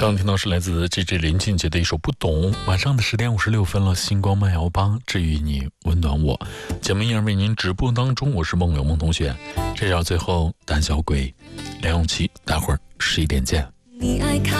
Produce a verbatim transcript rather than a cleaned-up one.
刚听到是来自 J J 林俊杰的一首《不懂》。晚上的十点五十六分了，星光慢摇吧，治愈你，温暖我。节目依然为您直播当中，我是梦有梦同学。这要最后胆小鬼梁咏琪，待会儿十一点见。你爱看